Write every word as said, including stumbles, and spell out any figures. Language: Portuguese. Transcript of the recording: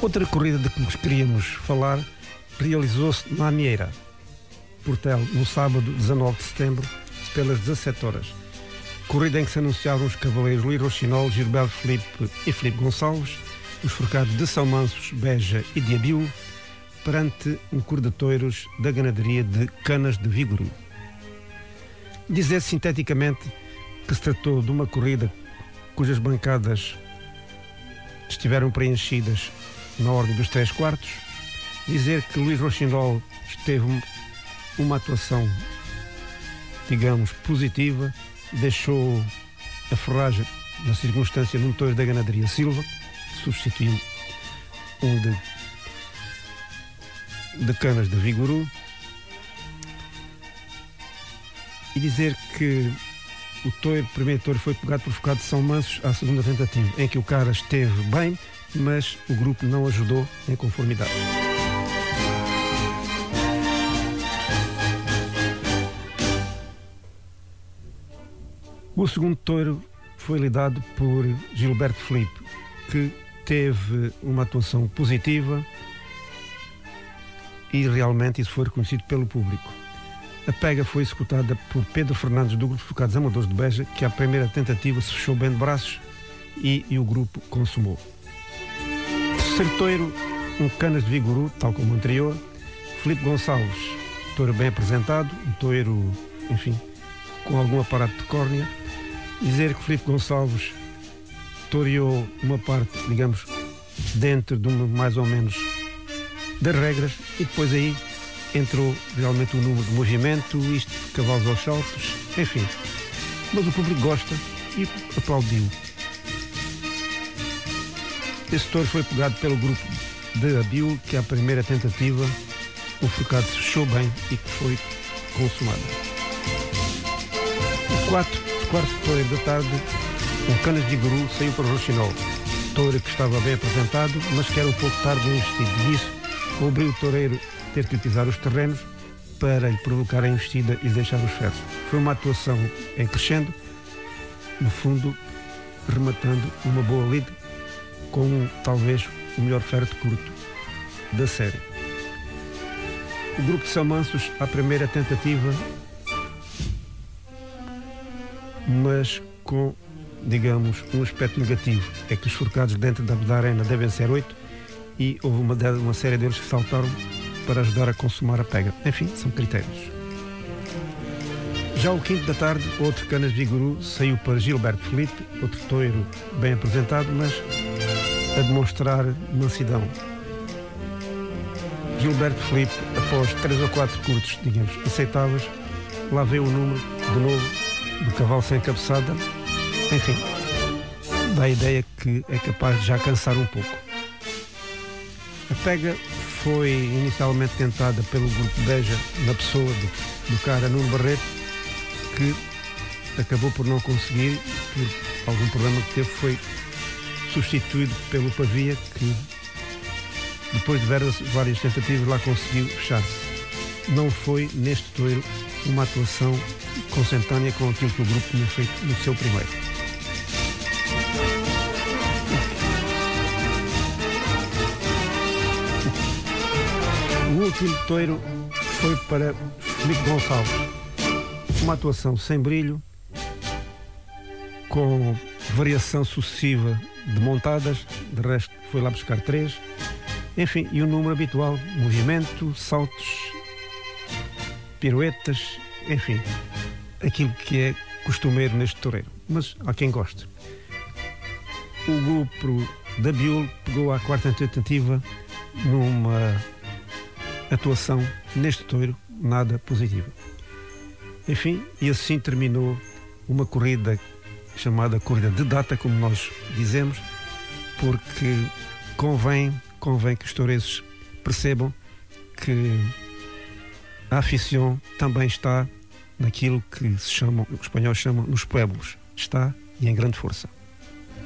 Outra corrida de que queríamos falar realizou-se na Amieira, Portel, no sábado dezanove de setembro, pelas dezassete horas. Corrida em que se anunciaram os cavaleiros Luís Rochinol, Gilberto Filipe e Filipe Gonçalves, os forcados de São Mansos, Beja e de Abiú, perante um cor de touros da ganaderia de Canas de Vigorú. Dizer sinteticamente que se tratou de uma corrida cujas bancadas estiveram preenchidas na ordem dos três quartos. Dizer que Luís Rochinol esteve uma atuação, digamos, positiva, deixou a ferragem na circunstância num touro da ganaderia Silva, substituiu um de, de Canas de Vigorú, e dizer que o touro, o primeiro touro foi pegado por focado de São Mansos à segunda tentativa, em que o cara esteve bem, mas o grupo não ajudou em conformidade. O segundo touro foi lidado por Gilberto Filipe, que teve uma atuação positiva e realmente isso foi reconhecido pelo público. A pega foi executada por Pedro Fernandes do Grupo de Focados Amadores de Beja, que à primeira tentativa se fechou bem de braços e, e o grupo consumou. Terceiro touro, um Canas de Vigorú, tal como o anterior. Filipe Gonçalves, touro bem apresentado, um touro, enfim, com algum aparato de córnea. Dizer que Filipe Gonçalves toreou uma parte, digamos, dentro de uma, mais ou menos das regras, e depois aí entrou realmente o número de movimento, isto de cavalos aos saltos, enfim. Mas o público gosta e aplaudiu. Esse touro foi pegado pelo grupo de Abiú, que à primeira tentativa o forcado se fechou bem e que foi consumado. O quarto, quarto touro da tarde, um Canas de Vigorú, saiu para o Rochinol. Touro que estava bem apresentado, mas que era um pouco tarde no investido. E isso obriga o toureiro a ter que utilizar os terrenos para lhe provocar a investida e deixar os ferros. Foi uma atuação em crescendo, no fundo, rematando uma boa lide com talvez o melhor ferro de curto da série. O grupo de São Mansos, à primeira tentativa, mas com, digamos, um aspecto negativo, é que os forcados dentro da, da arena devem ser oito e houve uma, uma série deles que saltaram para ajudar a consumar a pega. Enfim, são critérios. Já o quinto da tarde, outro Canas de Vigorú saiu para Gilberto Filipe, outro touro bem apresentado, mas a demonstrar mansidão. Gilberto Filipe, após três ou quatro curtos, digamos, aceitáveis, lá veio o número, de novo, do cavalo sem cabeçada. Enfim, dá a ideia que é capaz de já cansar um pouco. A pega foi inicialmente tentada pelo grupo de Beja, na pessoa do, do cara Nuno Barreto, que acabou por não conseguir, por algum problema que teve, foi substituído pelo Pavia, que depois de várias, várias tentativas lá conseguiu fechar-se. Não foi neste touro uma atuação consentânea com aquilo que o grupo tinha feito no seu primeiro. O último touro foi para Filipe Gonçalves. Uma atuação sem brilho, com variação sucessiva de montadas, de resto foi lá buscar três. Enfim, e o número habitual, movimento, saltos, piruetas, enfim, aquilo que é costumeiro neste toureiro. Mas há quem goste. O grupo da Abiú pegou à quarta tentativa numa atuação neste touro nada positiva. Enfim, e assim terminou uma corrida chamada corrida de data, como nós dizemos, porque convém, convém que os toureiros percebam que a afición também está naquilo que se chama, os espanhóis chamam, nos pueblos. Está e em grande força.